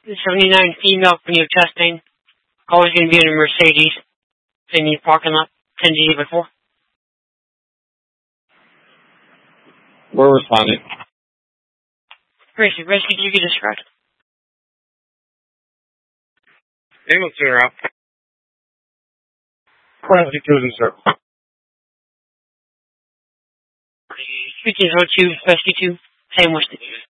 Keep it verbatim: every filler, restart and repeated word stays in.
The seventy-nine female when you're testing, always going to be in a Mercedes in the parking lot, ten G before. We're responding. Rescue, rescue, did you get described? Ambulance in route. four ninety-two is in service. fifteen oh two, rescue two, same Weston.